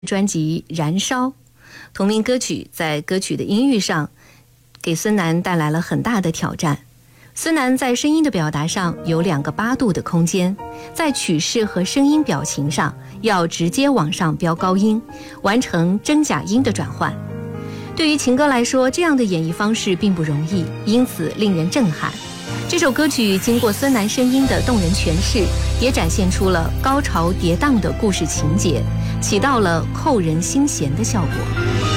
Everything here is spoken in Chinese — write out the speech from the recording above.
专辑《燃烧》同名歌曲，在歌曲的音域上给孙楠带来了很大的挑战。孙楠在声音的表达上有2个8度的空间，在曲式和声音表情上要直接往上飙高音，完成真假音的转换。对于情歌来说，这样的演绎方式并不容易，因此令人震撼。这首歌曲经过孙楠声音的动人诠释，也展现出了高潮跌宕的故事情节，起到了扣人心弦的效果。